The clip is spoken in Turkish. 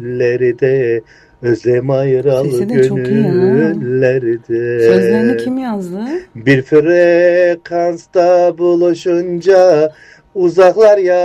gönüllerde, özlem ayral Sesi de çok iyi ha. gönüllerde. Sözlerini kim yazdı? Bir frekansta buluşunca uzaklar ya